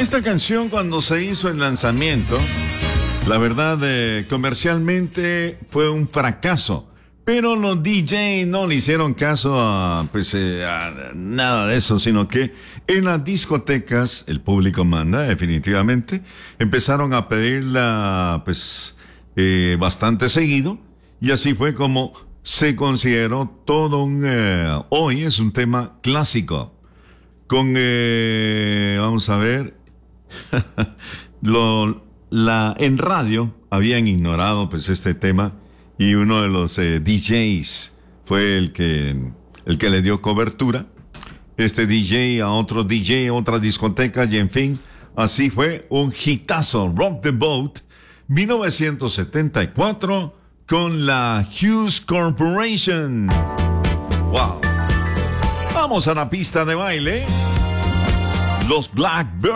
Esta canción, cuando se hizo el lanzamiento, la verdad, comercialmente fue un fracaso. Pero los DJ no le hicieron caso a nada de eso, sino que en las discotecas, el público manda, definitivamente, empezaron a pedirla, bastante seguido, y así fue como se consideró todo hoy es un tema clásico. Vamos a ver, en radio habían ignorado, este tema, y uno de los DJs fue el que le dio cobertura. Este DJ a otro DJ, a otras discotecas, y en fin, así fue un hitazo. Rock the Boat, 1974, con la Hughes Corporation. Wow. Vamos a la pista de baile. Los Blackbirds.